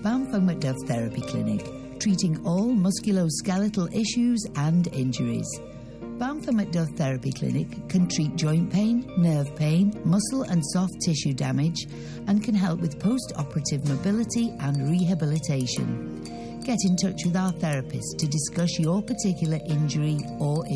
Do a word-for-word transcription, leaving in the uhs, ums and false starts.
Bamford McDuff Therapy Clinic, treating all musculoskeletal issues and injuries. Bamford McDuff Therapy Clinic can treat joint pain, nerve pain, muscle and soft tissue damage, and can help with post-operative mobility and rehabilitation. Get in touch with our therapist to discuss your particular injury or